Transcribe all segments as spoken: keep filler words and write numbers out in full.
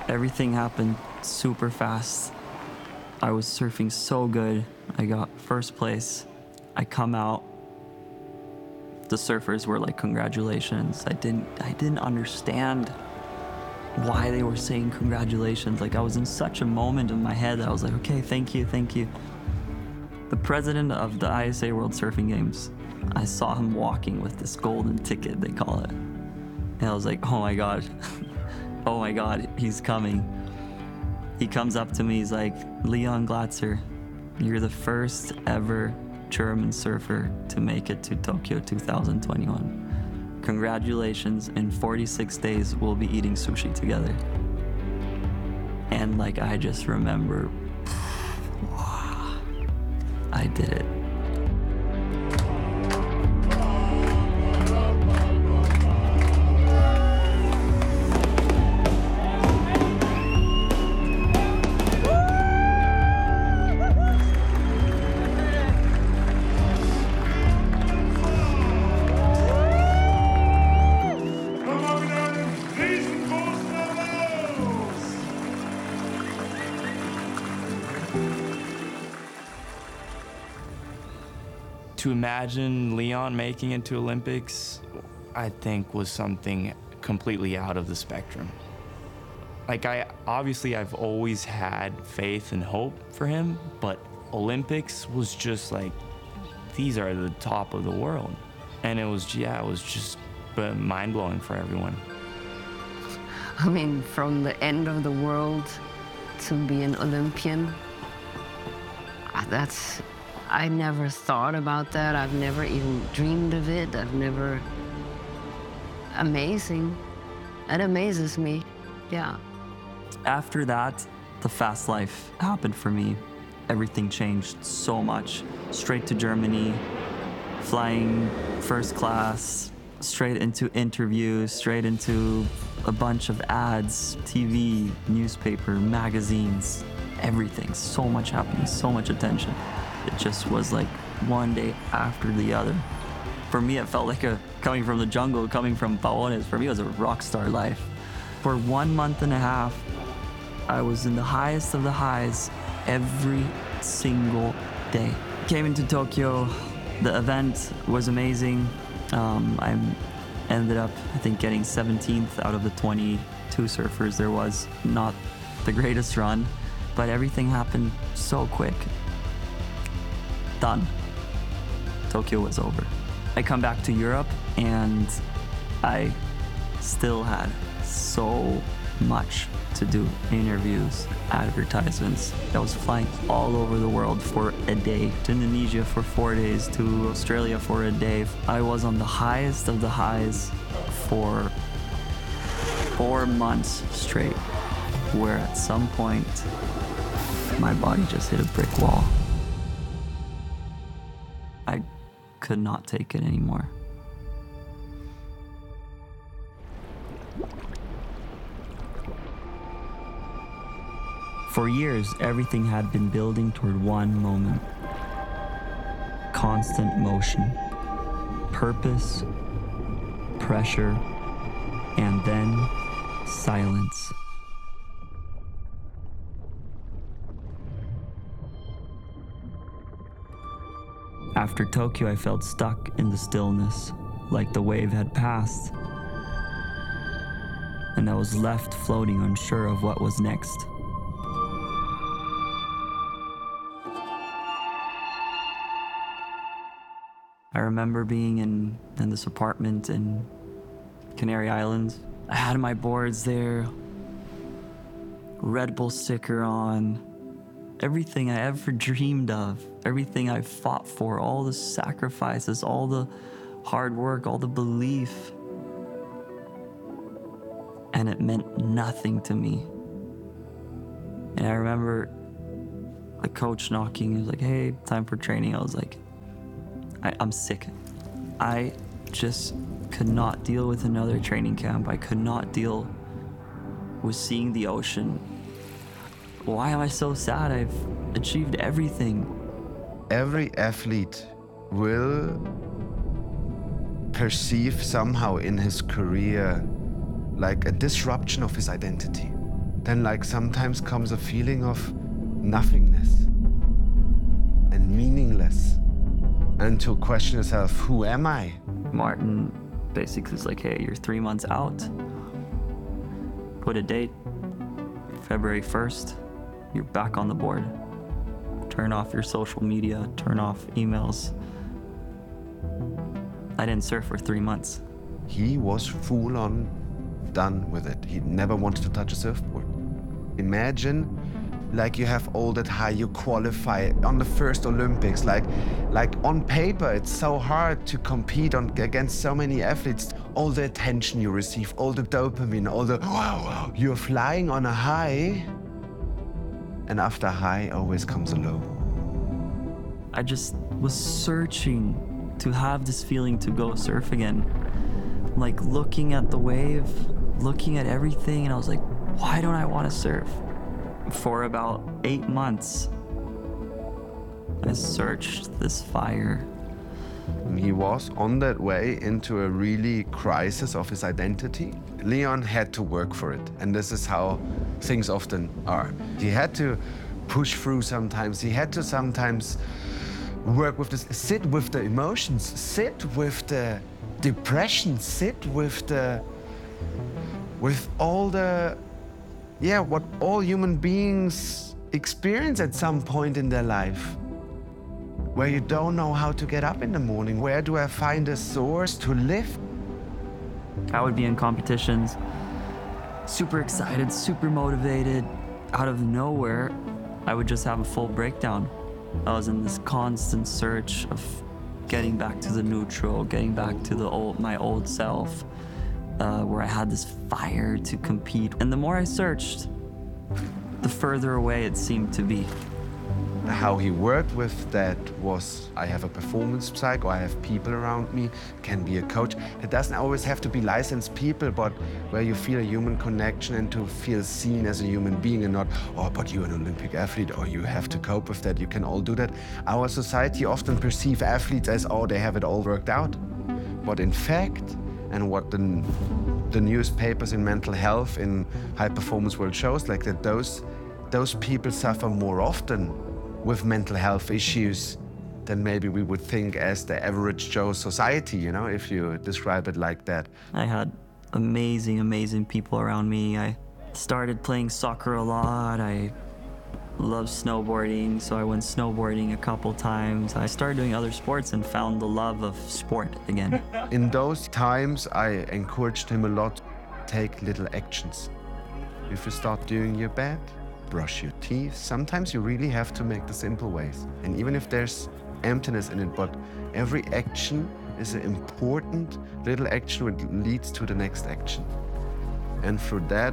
Everything happened super fast. I was surfing so good. I got first place. I come out. The surfers were like, congratulations. I didn't I didn't understand why they were saying congratulations. Like, I was in such a moment in my head that I was like, okay, thank you, thank you. The president of the I S A World Surfing Games, I saw him walking with this golden ticket, they call it. And I was like, oh my God, oh my God, he's coming. He comes up to me, he's like, Leon Glatzer, you're the first ever German surfer to make it to Tokyo two thousand twenty-one. Congratulations, in forty-six days, we'll be eating sushi together. And like, I just remember, I did it. To imagine Leon making it to Olympics, I think was something completely out of the spectrum. Like, I obviously I've always had faith and hope for him, but Olympics was just like, these are the top of the world. And it was, yeah, it was just mind-blowing for everyone. I mean, from the end of the world to be an Olympian, that's, I never thought about that. I've never even dreamed of it. I've never, amazing. It amazes me, yeah. After that, the fast life happened for me. Everything changed so much. Straight to Germany, flying first class, straight into interviews, straight into a bunch of ads, T V, newspaper, magazines, everything. So much happening, so much attention. It just was like one day after the other. For me, it felt like a coming from the jungle, coming from Paones. For me, it was a rock star life. For one month and a half, I was in the highest of the highs every single day. Came into Tokyo. The event was amazing. Um, I ended up, I think, getting seventeenth out of the twenty-two surfers there was. Not the greatest run, but everything happened so quick. Done. Tokyo was over. I come back to Europe and I still had so much to do. Interviews, advertisements. I was flying all over the world for a day. To Indonesia for four days, to Australia for a day. I was on the highest of the highs for four months straight, where at some point my body just hit a brick wall. I could not take it anymore. For years, everything had been building toward one moment. Constant motion, purpose, pressure, and then silence. After Tokyo, I felt stuck in the stillness, like the wave had passed, and I was left floating, unsure of what was next. I remember being in, in this apartment in Canary Islands. I had my boards there, Red Bull sticker on, everything I ever dreamed of, everything I fought for, all the sacrifices, all the hard work, all the belief. And it meant nothing to me. And I remember the coach knocking, he was like, hey, time for training. I was like, I, I'm sick. I just could not deal with another training camp. I could not deal with seeing the ocean. Why am I so sad? I've achieved everything. Every athlete will perceive somehow in his career like a disruption of his identity. then like sometimes comes a feeling of nothingness and meaningless. And to question yourself, who am I? Martin basically is like, hey, you're three months out. Put a date, February first, you're back on the board. Turn off your social media, turn off emails. I didn't surf for three months. He was full on done with it. He never wanted to touch a surfboard. Imagine like you have all that high, you qualify on the first Olympics, like like on paper, it's so hard to compete on against so many athletes. All the attention you receive, all the dopamine, all the wow, wow. You're flying on a high, and after high always comes a low. I just was searching to have this feeling to go surf again. Like looking at the wave, looking at everything, and I was like, why don't I want to surf? For about eight months, I searched this fire. He was on that way into a really crisis of his identity. Leon had to work for it, and this is how things often are. He had to push through sometimes. He had to sometimes work with this, sit with the emotions, sit with the depression, sit with the, with all the, yeah, what all human beings experience at some point in their life, where you don't know how to get up in the morning. Where do I find a source to live? I would be in competitions, super excited, super motivated. Out of nowhere, I would just have a full breakdown. I was in this constant search of getting back to the neutral, getting back to the old, my old self, uh, where I had this fire to compete. And the more I searched, the further away it seemed to be. How he worked with that was, I have a performance psych, or I have people around me, can be a coach. It doesn't always have to be licensed people, but where you feel a human connection and to feel seen as a human being and not, oh, but you're an Olympic athlete, or you have to cope with that, you can all do that. Our society often perceive athletes as, oh, they have it all worked out. But in fact, and what the, the newspapers in mental health in high performance world shows, like that those, those people suffer more often with mental health issues than maybe we would think as the average Joe society, you know, if you describe it like that. I had amazing, amazing people around me. I started playing soccer a lot. I love snowboarding, so I went snowboarding a couple times. I started doing other sports and found the love of sport again. In those times, I encouraged him a lot, take little actions. If you start doing your bed, brush your teeth. Sometimes you really have to make the simple ways. And even if there's emptiness in it, but every action is an important little action which leads to the next action. And through that,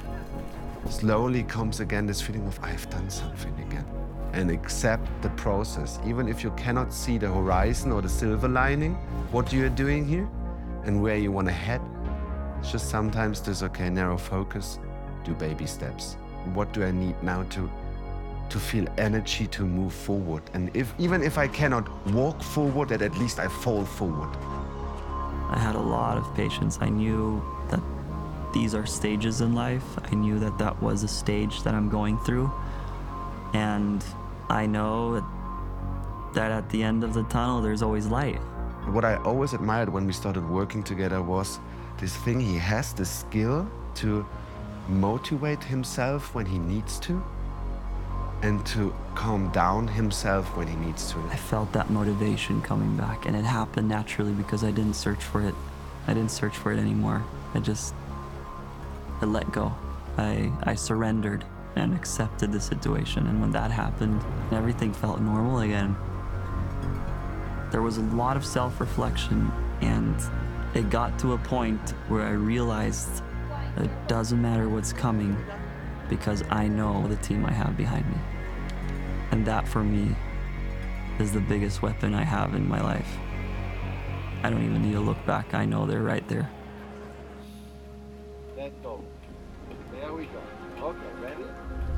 slowly comes again this feeling of, I've done something again. And accept the process. Even if you cannot see the horizon or the silver lining, what you're doing here and where you want to head, it's just sometimes this, okay, narrow focus, do baby steps. What do I need now to to feel energy to move forward? And if even if I cannot walk forward, that at least I fall forward. I had a lot of patience. I knew that these are stages in life. I knew that that was a stage that I'm going through. And I know that at the end of the tunnel, there's always light. What I always admired when we started working together was this thing. He has the skill to motivate himself when he needs to and to calm down himself when he needs to. I felt that motivation coming back, and it happened naturally because I didn't search for it. I didn't search for it anymore. I just I let go. I, I surrendered and accepted the situation, and when that happened, everything felt normal again. There was a lot of self-reflection, and it got to a point where I realized it doesn't matter what's coming because I know the team I have behind me. And that for me is the biggest weapon I have in my life. I don't even need to look back. I know they're right there. Let's go. There we go. Okay, ready?